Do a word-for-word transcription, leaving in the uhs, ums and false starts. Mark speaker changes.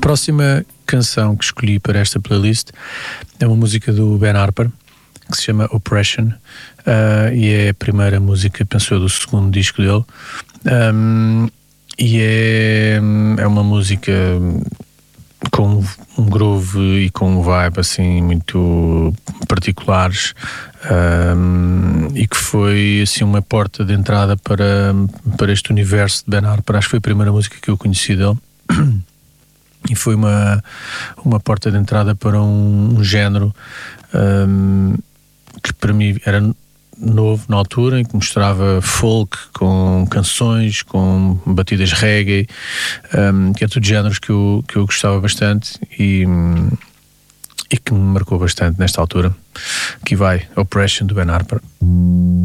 Speaker 1: próxima canção que escolhi para esta playlist é uma música do Ben Harper que se chama Oppression, uh, e é a primeira música, penso eu, do segundo disco dele. Um, e é, é uma música com um groove e com um vibe assim muito particulares, um, e que foi assim uma porta de entrada para, para este universo de Ben Harper. Acho que foi a primeira música que eu conheci dele e foi uma, uma porta de entrada para um, um género um, que para mim era novo na altura, em que misturava folk com canções, com batidas reggae, um, que é tudo géneros que eu, que eu gostava bastante e, e que me marcou bastante nesta altura. Aqui vai Oppression do Ben Harper.